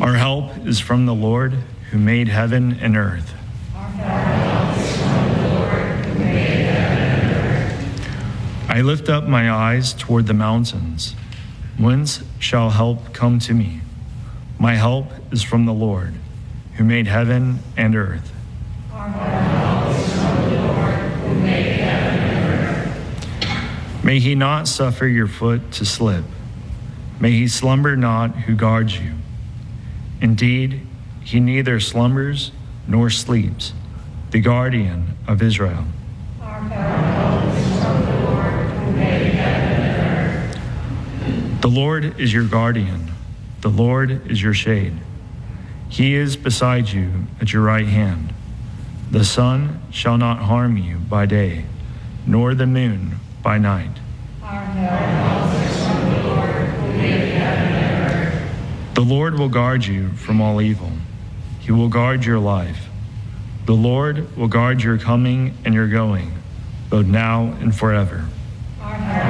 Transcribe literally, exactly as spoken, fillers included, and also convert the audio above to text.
Our help is from the Lord who made heaven and earth. Our help is from the Lord who made heaven and earth. I lift up my eyes toward the mountains. Whence shall help come to me? My help is from the Lord who made heaven and earth. Our help is from the Lord who made heaven and earth. May he not suffer your foot to slip. May he slumber not who guards you. Indeed, he neither slumbers nor sleeps, the guardian of Israel. Our help is from the Lord who made heaven and earth. The Lord is your guardian. The Lord is your shade. He is beside you at your right hand. The sun shall not harm you by day, nor the moon by night. Our help is from the Lord who made heaven and earth. The Lord will guard you from all evil. He will guard your life. The Lord will guard your coming and your going, both now and forever. Our help